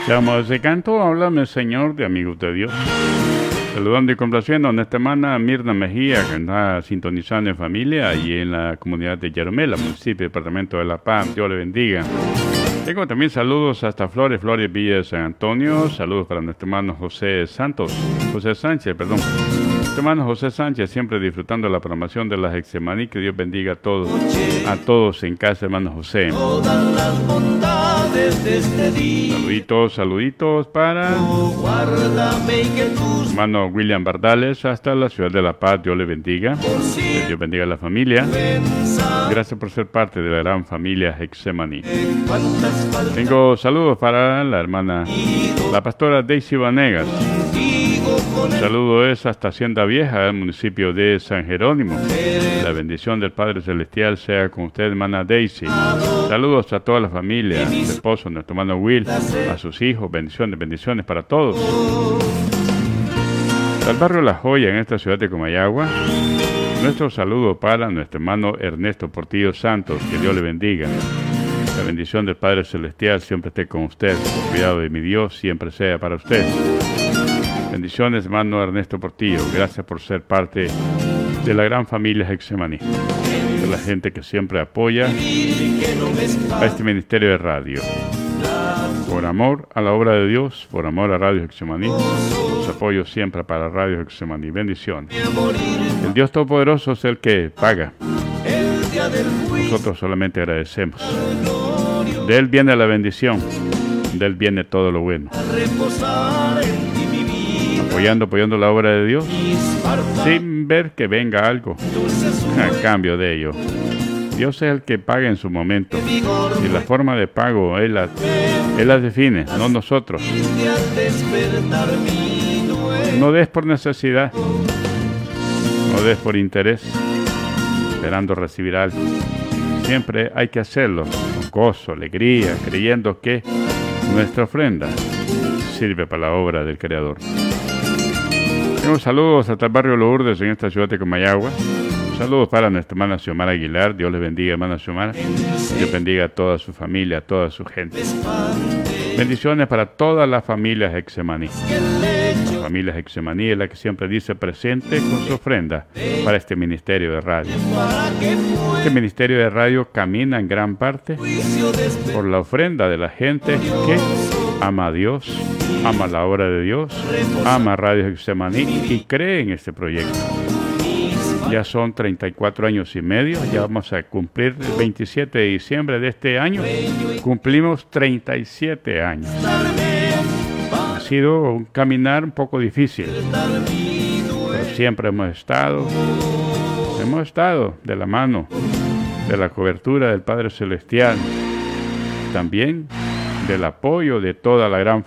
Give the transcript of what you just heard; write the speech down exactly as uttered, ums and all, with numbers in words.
Escuchamos ese canto, Háblame Señor, de Amigos de Dios. Saludando y complaciendo en esta semana a Mirna Mejía, que está sintonizando en familia allí en la comunidad de Yaromela, municipio, departamento de La Paz. Dios le bendiga. Tengo también saludos hasta Flores, Flores, Villa de San Antonio. Saludos para nuestro hermano José Santos, José Sánchez, perdón. Nuestro hermano José Sánchez, siempre disfrutando la programación de las Hexemaní. Que Dios bendiga a todos, a todos en casa, hermano José. Todas las bondades de este día. Saluditos, saluditos para Guárdame y que tus hermano William Bardales hasta la ciudad de La Paz. Dios le bendiga. Que Dios bendiga a la familia. Gracias por ser parte de la gran familia Hexemaní. Tengo saludos para la hermana, la pastora Daisy Vanegas. Un saludo es hasta Hacienda Vieja, el municipio de San Jerónimo. La bendición del Padre Celestial sea con usted, hermana Daisy. Saludos a toda la familia, a su esposo, nuestro hermano Will, a sus hijos. Bendiciones, bendiciones para todos. Al barrio La Joya, en esta ciudad de Comayagua. Nuestro saludo para nuestro hermano Ernesto Portillo Santos. Que Dios le bendiga. La bendición del Padre Celestial siempre esté con usted. El cuidado de mi Dios siempre sea para usted. Bendiciones, hermano Ernesto Portillo. Gracias por ser parte de la gran familia Hexemaní. De la gente que siempre apoya a este ministerio de radio. Por amor a la obra de Dios, por amor a Radio Hexemaní, los apoyos siempre para Radio Hexemaní. Bendiciones. El Dios Todopoderoso es el que paga. Nosotros solamente agradecemos. De Él viene la bendición. De Él viene todo lo bueno. Apoyando, apoyando la obra de Dios, sin ver que venga algo a cambio de ello. Dios es el que paga en su momento. Y la forma de pago, Él la, él la define, no nosotros. No des por necesidad. No des por interés, esperando recibir algo. Siempre hay que hacerlo con gozo, alegría, creyendo que nuestra ofrenda sirve para la obra del Creador. Tengo saludos hasta el barrio Lourdes en esta ciudad de Comayagua. Saludos para nuestra hermana Xiomara Aguilar. Dios le bendiga, hermana Xiomara. Dios bendiga a toda su familia, a toda su gente. Bendiciones para todas las familias Hexemaní. La familia Hexemaní es la que siempre dice presente con su ofrenda para este ministerio de radio. Este ministerio de radio camina en gran parte por la ofrenda de la gente que ama a Dios, ama la obra de Dios, ama Radio Hexemaní y cree en este proyecto. Ya son treinta y cuatro años y medio, ya vamos a cumplir el veintisiete de diciembre de este año, cumplimos treinta y siete años. Ha sido un caminar un poco difícil, pero siempre hemos estado, hemos estado de la mano de la cobertura del Padre Celestial, también del apoyo de toda la gran